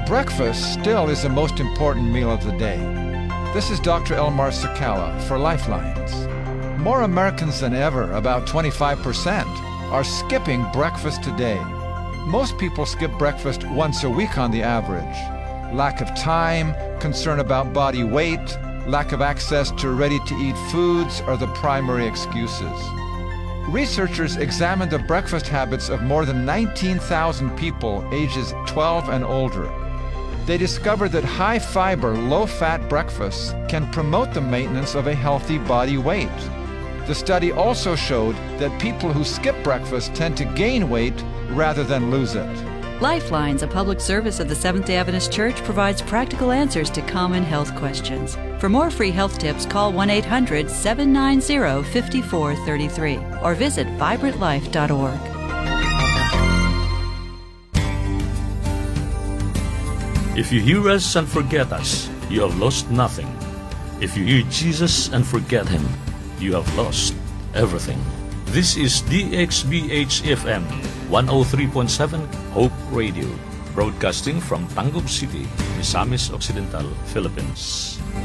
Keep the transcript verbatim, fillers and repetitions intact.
breakfast still is the most important meal of the day. This is Doctor Elmar Sakala for Lifelines. More Americans than ever, about twenty-five percent, are skipping breakfast today. Most people skip breakfast once a week on the average. Lack of time, concern about body weight, lack of access to ready-to-eat foods are the primary excuses. Researchers examined the breakfast habits of more than nineteen thousand people ages twelve and older. They discovered that high-fiber, low-fat breakfasts can promote the maintenance of a healthy body weight. The study also showed that people who skip breakfast tend to gain weight rather than lose it. Lifelines, a public service of the Seventh-day Adventist Church, provides practical answers to common health questions. For more free health tips, call one eight hundred, seven nine zero, five four three three or visit vibrant life dot org. If you hear us and forget us, you have lost nothing. If you hear Jesus and forget Him, you have lost everything. This is D X B H F M one oh three point seven Hope Radio, broadcasting from Tangub City, Misamis Occidental, Philippines.